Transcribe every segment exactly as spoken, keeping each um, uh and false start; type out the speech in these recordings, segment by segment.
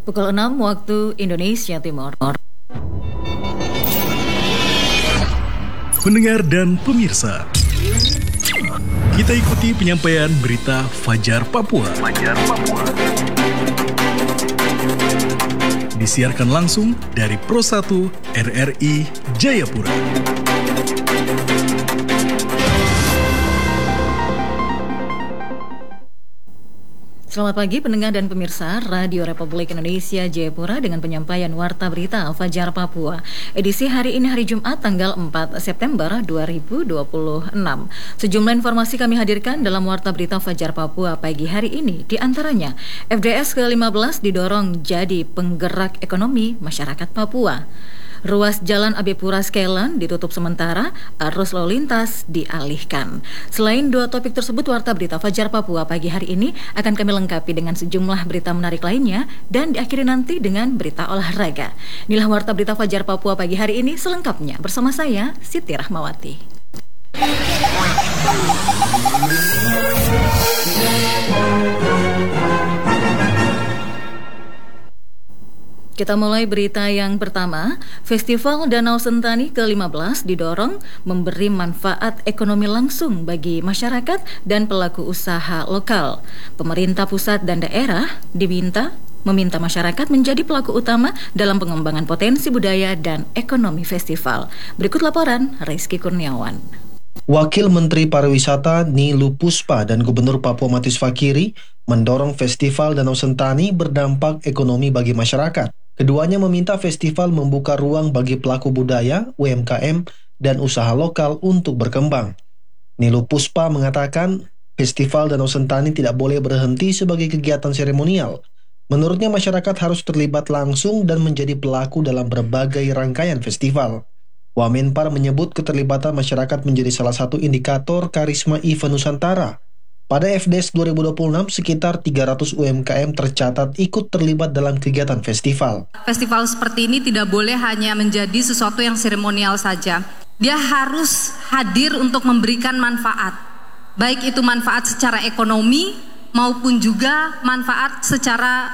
Pukul enam waktu Indonesia Timur. Pendengar dan pemirsa, kita ikuti penyampaian berita Fajar Papua. Fajar Papua. Disiarkan langsung dari Pro satu R R I Jayapura. Selamat pagi pendengar dan pemirsa Radio Republik Indonesia Jayapura dengan penyampaian Warta Berita Fajar Papua. Edisi hari ini hari Jumat tanggal empat September dua ribu dua puluh enam. Sejumlah informasi kami hadirkan dalam Warta Berita Fajar Papua pagi hari ini. Di antaranya, F D S ke lima belas didorong jadi penggerak ekonomi masyarakat Papua. Ruas Jalan Abepura Skelan ditutup sementara, arus lalu lintas dialihkan. Selain dua topik tersebut, Warta Berita Fajar Papua pagi hari ini akan kami lengkapi dengan sejumlah berita menarik lainnya dan diakhiri nanti dengan berita olahraga. Inilah Warta Berita Fajar Papua pagi hari ini selengkapnya bersama saya, Siti Rahmawati. Kita mulai berita yang pertama. Festival Danau Sentani ke lima belas didorong memberi manfaat ekonomi langsung bagi masyarakat dan pelaku usaha lokal. Pemerintah pusat dan daerah diminta meminta masyarakat menjadi pelaku utama dalam pengembangan potensi budaya dan ekonomi festival. Berikut laporan Rizky Kurniawan. Wakil Menteri Pariwisata Nilu Puspa dan Gubernur Papua Matius Fakiri mendorong Festival Danau Sentani berdampak ekonomi bagi masyarakat. Keduanya meminta festival membuka ruang bagi pelaku budaya, U M K M, dan usaha lokal untuk berkembang. Nilu Puspa mengatakan, Festival Danau Sentani tidak boleh berhenti sebagai kegiatan seremonial. Menurutnya masyarakat harus terlibat langsung dan menjadi pelaku dalam berbagai rangkaian festival. Wamenpar menyebut keterlibatan masyarakat menjadi salah satu indikator karisma event Nusantara. Pada F D S dua ribu dua puluh enam, sekitar tiga ratus U M K M tercatat ikut terlibat dalam kegiatan festival. Festival seperti ini tidak boleh hanya menjadi sesuatu yang seremonial saja. Dia harus hadir untuk memberikan manfaat. Baik itu manfaat secara ekonomi maupun juga manfaat secara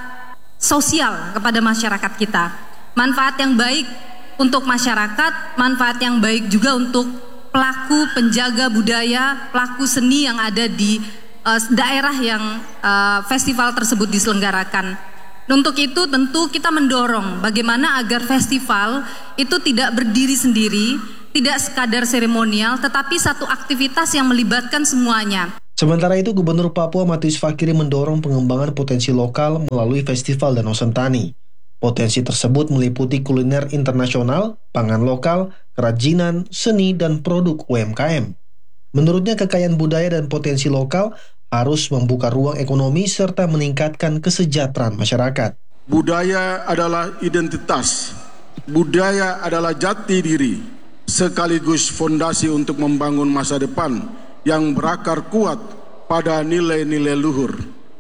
sosial kepada masyarakat kita. Manfaat yang baik untuk masyarakat, manfaat yang baik juga untuk pelaku penjaga budaya, pelaku seni yang ada di uh, daerah yang uh, festival tersebut diselenggarakan. Untuk itu tentu kita mendorong bagaimana agar festival itu tidak berdiri sendiri, tidak sekadar seremonial, tetapi satu aktivitas yang melibatkan semuanya. Sementara itu, Gubernur Papua Matius Fakiri mendorong pengembangan potensi lokal melalui Festival Danau Sentani. Potensi tersebut meliputi kuliner internasional, pangan lokal, kerajinan, seni, dan produk U M K M. Menurutnya kekayaan budaya dan potensi lokal harus membuka ruang ekonomi serta meningkatkan kesejahteraan masyarakat. Budaya adalah identitas, budaya adalah jati diri, sekaligus fondasi untuk membangun masa depan yang berakar kuat pada nilai-nilai luhur.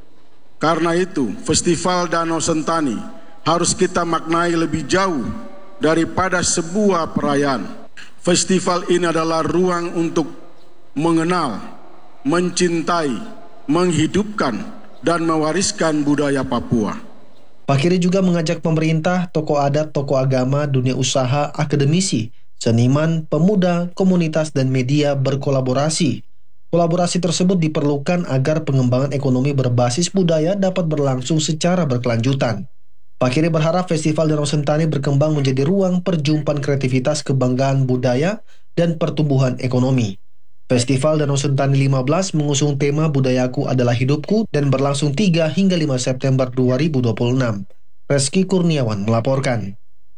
Karena itu, Festival Danau Sentani harus kita maknai lebih jauh daripada sebuah perayaan. Festival ini adalah ruang untuk mengenal, mencintai, menghidupkan, dan mewariskan budaya Papua. Fakiri juga mengajak pemerintah, tokoh adat, tokoh agama, dunia usaha, akademisi, seniman, pemuda, komunitas, dan media berkolaborasi. Kolaborasi tersebut diperlukan agar pengembangan ekonomi berbasis budaya dapat berlangsung secara berkelanjutan. Fakiri berharap Festival Danau Sentani berkembang menjadi ruang perjumpaan kreativitas, kebanggaan budaya, dan pertumbuhan ekonomi. Festival Danau Sentani lima belas mengusung tema Budayaku Adalah Hidupku dan berlangsung tiga hingga lima September dua ribu dua puluh enam. Rizky Kurniawan melaporkan.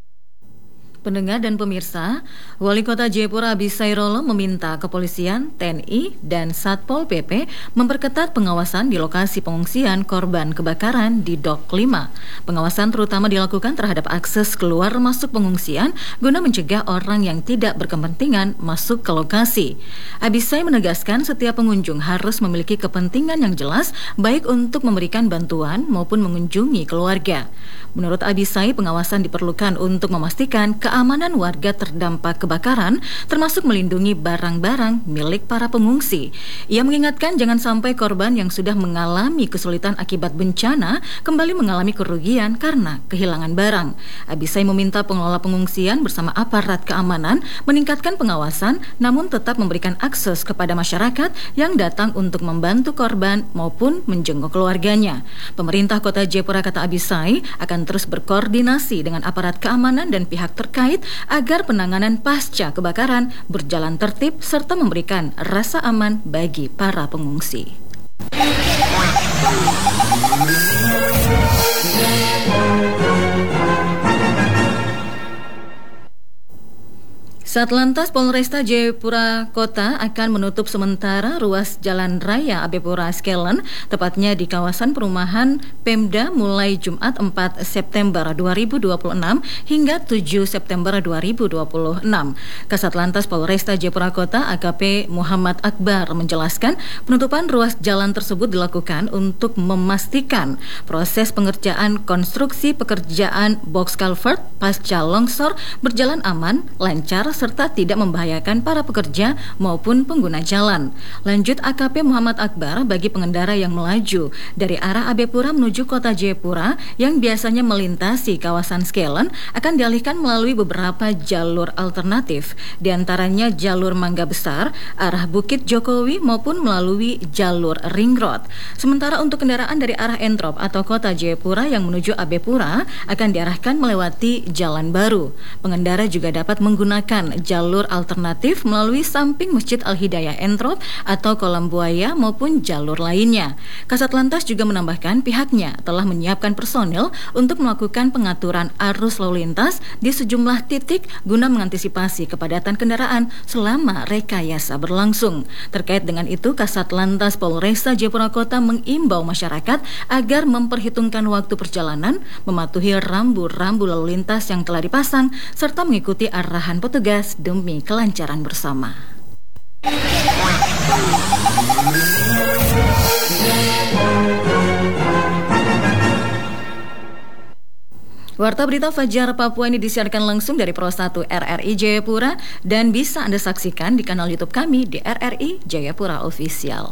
Pendengar dan pemirsa, Wali Kota Jayapura Abisai Rolo meminta kepolisian, T N I, dan Satpol P P memperketat pengawasan di lokasi pengungsian korban kebakaran di Dok lima. Pengawasan terutama dilakukan terhadap akses keluar masuk pengungsian guna mencegah orang yang tidak berkepentingan masuk ke lokasi. Abisai menegaskan setiap pengunjung harus memiliki kepentingan yang jelas baik untuk memberikan bantuan maupun mengunjungi keluarga. Menurut Abisai, pengawasan diperlukan untuk memastikan keamanan keamanan warga terdampak kebakaran, termasuk melindungi barang-barang milik para pengungsi. Ia mengingatkan jangan sampai korban yang sudah mengalami kesulitan akibat bencana kembali mengalami kerugian karena kehilangan barang. Abisai meminta pengelola pengungsian bersama aparat keamanan meningkatkan pengawasan, namun tetap memberikan akses kepada masyarakat yang datang untuk membantu korban maupun menjenguk keluarganya. Pemerintah Kota Jayapura, kata Abisai, akan terus berkoordinasi dengan aparat keamanan dan pihak terkait agar penanganan pasca kebakaran berjalan tertib serta memberikan rasa aman bagi para pengungsi. Satlantas Polresta Jayapura Kota akan menutup sementara ruas Jalan Raya Abepura Skelen, tepatnya di kawasan perumahan Pemda mulai Jumat empat September dua ribu dua puluh enam hingga tujuh September dua ribu dua puluh enam. Kasatlantas Polresta Jayapura Kota A K P Muhammad Akbar menjelaskan penutupan ruas jalan tersebut dilakukan untuk memastikan proses pengerjaan konstruksi pekerjaan box culvert pasca longsor berjalan aman, lancar, serta tidak membahayakan para pekerja maupun pengguna jalan. Lanjut A K P Muhammad Akbar, bagi pengendara yang melaju dari arah Abepura menuju Kota Jayapura yang biasanya melintasi kawasan Skelen akan dialihkan melalui beberapa jalur alternatif, diantaranya jalur Mangga Besar, arah Bukit Jokowi maupun melalui jalur Ring Road. Sementara untuk kendaraan dari arah Entrop atau Kota Jayapura yang menuju Abepura akan diarahkan melewati Jalan Baru. Pengendara juga dapat menggunakan jalur alternatif melalui samping Masjid Al-Hidayah Entrop atau Kolam Buaya maupun jalur lainnya. Kasatlantas juga menambahkan pihaknya telah menyiapkan personil untuk melakukan pengaturan arus lalu lintas di sejumlah titik guna mengantisipasi kepadatan kendaraan selama rekayasa berlangsung. Terkait dengan itu, Kasatlantas Polresta Jayapura Kota mengimbau masyarakat agar memperhitungkan waktu perjalanan, mematuhi rambu-rambu lalu lintas yang telah dipasang, serta mengikuti arahan petugas demi kelancaran bersama. Warta Berita Fajar Papua ini disiarkan langsung dari Pro satu R R I Jayapura dan bisa Anda saksikan di kanal YouTube kami di R R I Jayapura Official.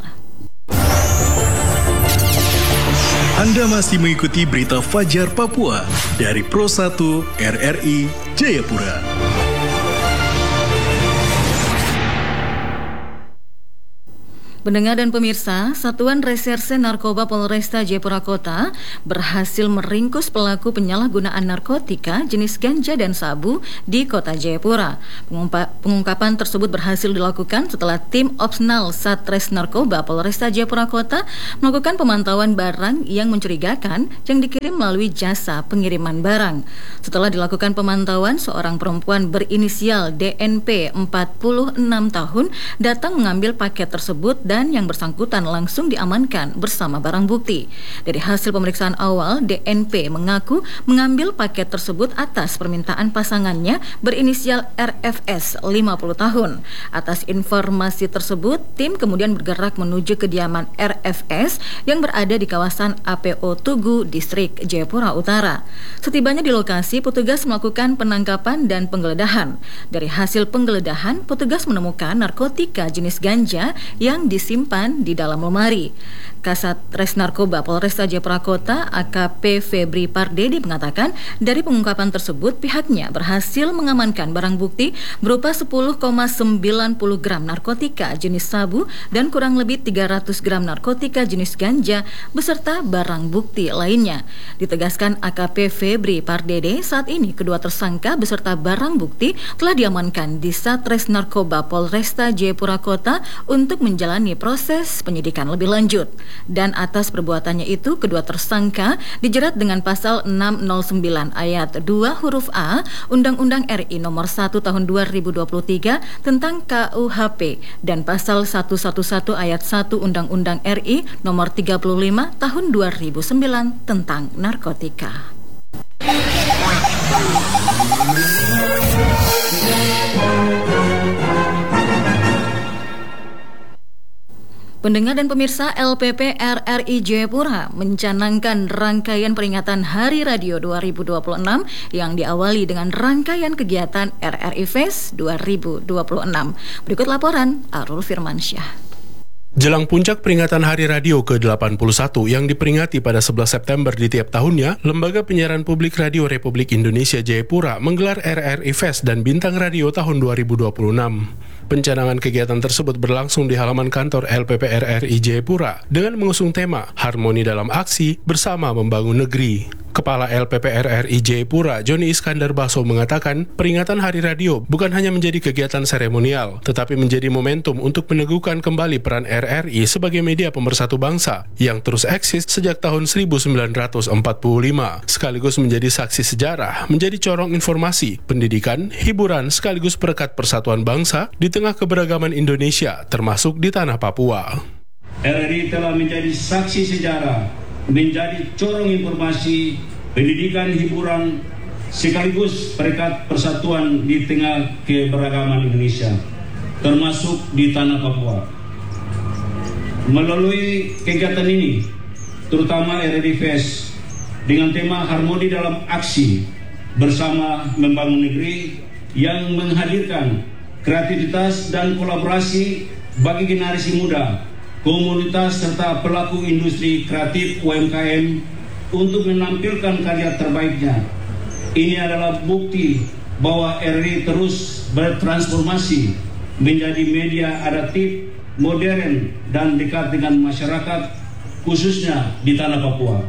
Anda masih mengikuti Berita Fajar Papua dari Pro satu R R I Jayapura. Pendengar dan pemirsa, Satuan Reserse Narkoba Polresta Jayapura Kota berhasil meringkus pelaku penyalahgunaan narkotika jenis ganja dan sabu di Kota Jayapura. Pengungkapan tersebut berhasil dilakukan setelah tim Opsnal Satres Narkoba Polresta Jayapura Kota melakukan pemantauan barang yang mencurigakan yang dikirim melalui jasa pengiriman barang. Setelah dilakukan pemantauan, seorang perempuan berinisial D N P empat puluh enam tahun datang mengambil paket tersebut dan yang bersangkutan langsung diamankan bersama barang bukti. Dari hasil pemeriksaan awal, D N P mengaku mengambil paket tersebut atas permintaan pasangannya berinisial R F S lima puluh tahun. Atas informasi tersebut, tim kemudian bergerak menuju kediaman R F S yang berada di kawasan A P O Tugu, Distrik Jayapura Utara. Setibanya di lokasi, petugas melakukan penangkapan dan penggeledahan. Dari hasil penggeledahan, petugas menemukan narkotika jenis ganja yang disimpan di dalam lemari. Kasat Res Narkoba Polresta Jayapura Kota A K P Febri Pardede mengatakan dari pengungkapan tersebut pihaknya berhasil mengamankan barang bukti berupa sepuluh koma sembilan puluh gram narkotika jenis sabu dan kurang lebih tiga ratus gram narkotika jenis ganja beserta barang bukti lainnya. Ditegaskan A K P Febri Pardede, saat ini kedua tersangka beserta barang bukti telah diamankan di Satres Narkoba Polresta Jayapura Kota untuk menjalani proses penyidikan lebih lanjut. Dan atas perbuatannya itu, kedua tersangka dijerat dengan pasal enam nol sembilan ayat dua huruf A Undang-Undang R I nomor satu tahun dua ribu dua puluh tiga tentang K U H P dan pasal seratus sebelas ayat satu Undang-Undang R I nomor tiga puluh lima tahun dua ribu sembilan tentang narkotika. Pendengar dan pemirsa, L P P R R I Jayapura mencanangkan rangkaian peringatan Hari Radio dua ribu dua puluh enam yang diawali dengan rangkaian kegiatan R R I Fest dua ribu dua puluh enam. Berikut laporan Arul Firmansyah. Jelang puncak peringatan Hari Radio ke delapan puluh satu yang diperingati pada sebelas September di tiap tahunnya, Lembaga Penyiaran Publik Radio Republik Indonesia Jayapura menggelar R R I Fest dan Bintang Radio tahun dua ribu dua puluh enam. Pencanangan kegiatan tersebut berlangsung di halaman kantor L P P R R I Jayapura dengan mengusung tema Harmoni dalam Aksi Bersama Membangun Negeri. Kepala L P P R R I Jayapura, Joni Iskandar Baso mengatakan, peringatan Hari Radio bukan hanya menjadi kegiatan seremonial, tetapi menjadi momentum untuk meneguhkan kembali peran R R I sebagai media pemersatu bangsa yang terus eksis sejak tahun seribu sembilan ratus empat puluh lima, sekaligus menjadi saksi sejarah, menjadi corong informasi, pendidikan, hiburan, sekaligus perekat persatuan bangsa di tengah keberagaman Indonesia, termasuk di tanah Papua. R R I telah menjadi saksi sejarah, menjadi corong informasi, pendidikan, hiburan, sekaligus perekat persatuan di tengah keberagaman Indonesia, termasuk di tanah Papua. Melalui kegiatan ini, terutama R R I Fest, dengan tema Harmoni dalam Aksi Bersama Membangun Negeri yang menghadirkan kreativitas dan kolaborasi bagi generasi muda, komunitas serta pelaku industri kreatif U M K M untuk menampilkan karya terbaiknya. Ini adalah bukti bahwa R R I terus bertransformasi menjadi media adaptif, modern, dan dekat dengan masyarakat, khususnya di tanah Papua.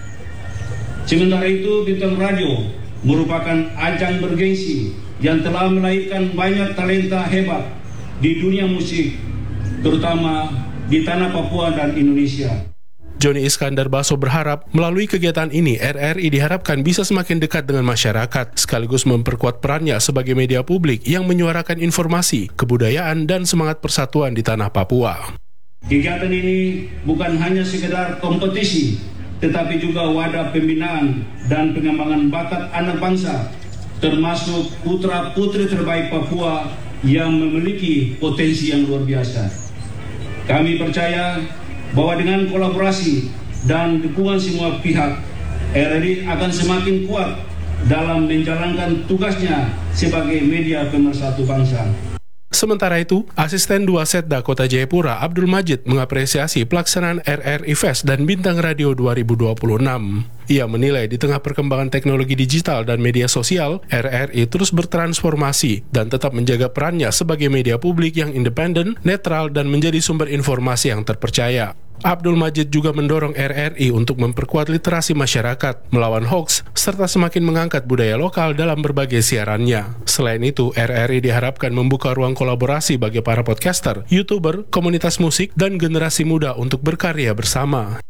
Sementara itu, Bintang Radio merupakan ajang bergengsi yang telah melahirkan banyak talenta hebat di dunia musik, terutama di tanah Papua dan Indonesia. Joni Iskandar Baso berharap melalui kegiatan ini R R I diharapkan bisa semakin dekat dengan masyarakat, sekaligus memperkuat perannya sebagai media publik yang menyuarakan informasi, kebudayaan, dan semangat persatuan di tanah Papua. Kegiatan ini bukan hanya sekedar kompetisi, tetapi juga wadah pembinaan dan pengembangan bakat anak bangsa, termasuk putra-putri terbaik Papua yang memiliki potensi yang luar biasa. Kami percaya bahwa dengan kolaborasi dan dukungan semua pihak, R R I akan semakin kuat dalam menjalankan tugasnya sebagai media pemersatu bangsa. Sementara itu, Asisten dua Setda Kota Jayapura, Abdul Majid, mengapresiasi pelaksanaan R R I Fest dan Bintang Radio dua ribu dua puluh enam. Ia menilai di tengah perkembangan teknologi digital dan media sosial, R R I terus bertransformasi dan tetap menjaga perannya sebagai media publik yang independen, netral, dan menjadi sumber informasi yang terpercaya. Abdul Majid juga mendorong R R I untuk memperkuat literasi masyarakat, melawan hoaks, serta semakin mengangkat budaya lokal dalam berbagai siarannya. Selain itu, R R I diharapkan membuka ruang kolaborasi bagi para podcaster, YouTuber, komunitas musik, dan generasi muda untuk berkarya bersama.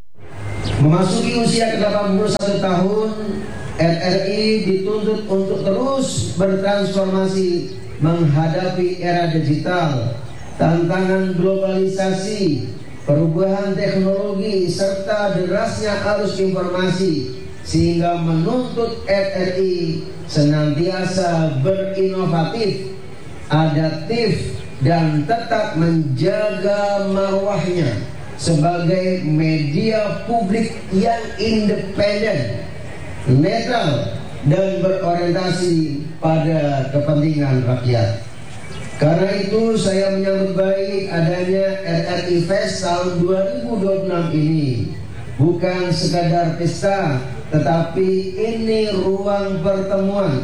Memasuki usia ke delapan puluh satu tahun, R R I dituntut untuk terus bertransformasi menghadapi era digital, tantangan globalisasi, perubahan teknologi, serta derasnya arus informasi, sehingga menuntut R R I senantiasa berinovatif, adaptif, dan tetap menjaga marwahnya sebagai media publik yang independen, netral, dan berorientasi pada kepentingan rakyat. Karena itu saya menyambut baik adanya R R I Fest tahun dua ribu dua puluh enam ini. Bukan sekadar pesta, tetapi ini ruang pertemuan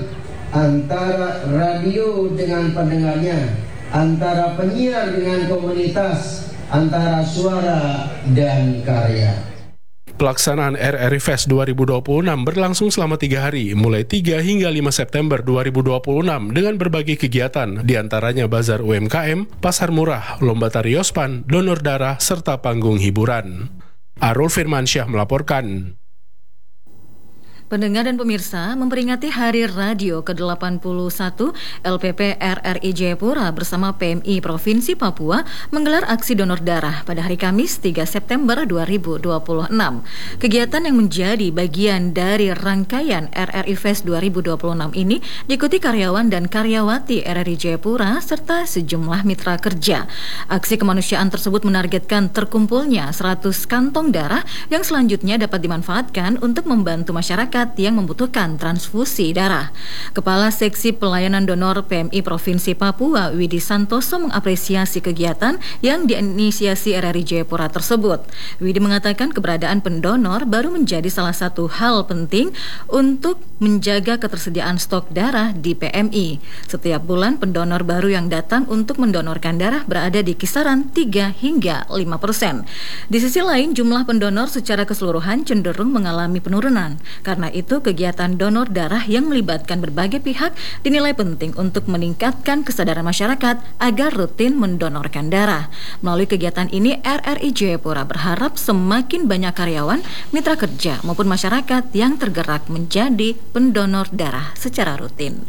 antara radio dengan pendengarnya, antara penyiar dengan komunitas, antara suara dan karya. Pelaksanaan R R I Fest dua ribu dua puluh enam berlangsung selama tiga hari, mulai tiga hingga lima September dua ribu dua puluh enam dengan berbagai kegiatan, diantaranya Bazar U M K M, Pasar Murah, Lomba Tari Yospan, Donor Darah, serta panggung hiburan. Arul Firmansyah melaporkan. Pendengar dan pemirsa, memperingati Hari Radio ke delapan puluh satu, L P P R R I Jayapura bersama P M I Provinsi Papua menggelar aksi donor darah pada hari Kamis tiga September dua ribu dua puluh enam. Kegiatan yang menjadi bagian dari rangkaian R R I Fest dua ribu dua puluh enam ini diikuti karyawan dan karyawati R R I Jayapura serta sejumlah mitra kerja. Aksi kemanusiaan tersebut menargetkan terkumpulnya seratus kantong darah yang selanjutnya dapat dimanfaatkan untuk membantu masyarakat yang membutuhkan transfusi darah. Kepala Seksi Pelayanan Donor P M I Provinsi Papua, Widi Santoso, mengapresiasi kegiatan yang diinisiasi R R I Jayapura tersebut. Widi mengatakan keberadaan pendonor baru menjadi salah satu hal penting untuk menjaga ketersediaan stok darah di P M I. Setiap bulan pendonor baru yang datang untuk mendonorkan darah berada di kisaran tiga hingga lima persen. Di sisi lain, jumlah pendonor secara keseluruhan cenderung mengalami penurunan. Karena itu, kegiatan donor darah yang melibatkan berbagai pihak dinilai penting untuk meningkatkan kesadaran masyarakat agar rutin mendonorkan darah. Melalui kegiatan ini, R R I Jayapura berharap semakin banyak karyawan, mitra kerja maupun masyarakat yang tergerak menjadi pendonor darah secara rutin.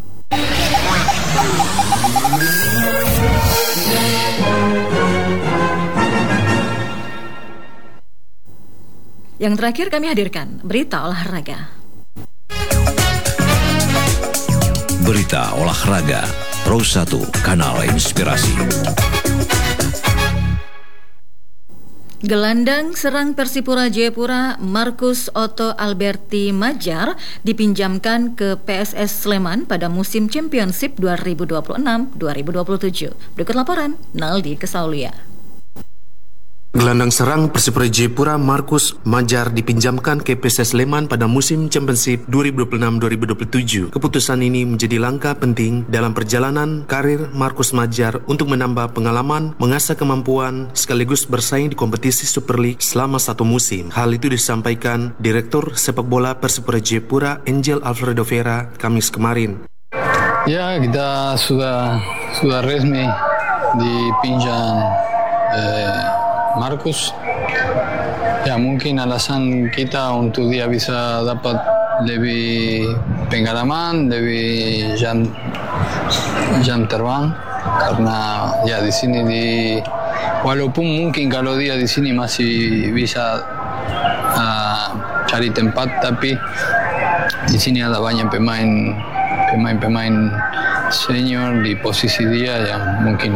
Yang terakhir kami hadirkan berita olahraga. Berita olahraga, Pro satu, Kanal Inspirasi. Gelandang serang Persipura Jayapura Marcus Otto Alberti Majar dipinjamkan ke P S S Sleman pada musim Championship dua ribu dua puluh enam dua ribu dua puluh tujuh. Berikut laporan Naldi Kesaulia. Gelandang serang Persipura Jayapura Marcus Majar dipinjamkan ke P S S Sleman pada musim Championship dua ribu dua puluh enam dua ribu dua puluh tujuh. Keputusan ini menjadi langkah penting dalam perjalanan karir Marcus Majar untuk menambah pengalaman, mengasah kemampuan, sekaligus bersaing di kompetisi Super League selama satu musim. Hal itu disampaikan Direktur Sepak Bola Persipura Jayapura Angel Alfredo Vera Kamis kemarin. Ya, kita sudah sudah resmi dipinjam eh, Marcus. Ya, mungkin alasan kita untuk dia bisa dapat lebih pengalaman, lebih jam jam terbang, karena ya di sini di walaupun mungkin kalau dia di sini masih bisa uh, cari tempat, tapi di sini ada banyak pemain pemain-pemain senior di posisi dia yang mungkin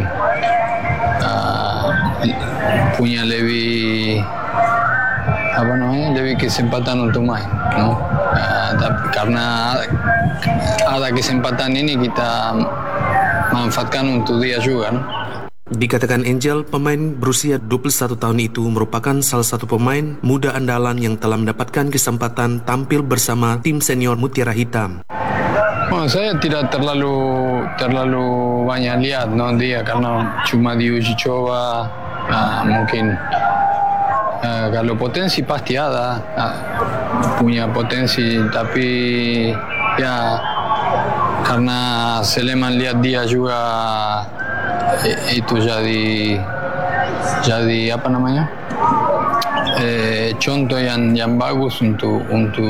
uh, punya lebih apa namanya lebih kesempatan untuk main, no? Uh, tapi karena ada kesempatan ini kita manfaatkan untuk dia juga, no? Dikatakan Angel, pemain berusia dua puluh satu tahun itu merupakan salah satu pemain muda andalan yang telah mendapatkan kesempatan tampil bersama tim senior Mutiara Hitam. Oh, saya tidak terlalu terlalu banyak lihat, no, dia karena cuma di uji coba. Nah, mungkin uh, kalau potensi pasti ada, uh, punya potensi, tapi ya karena Sleman lihat dia juga eh, itu jadi jadi apa namanya eh, contoh yang yang bagus untuk untuk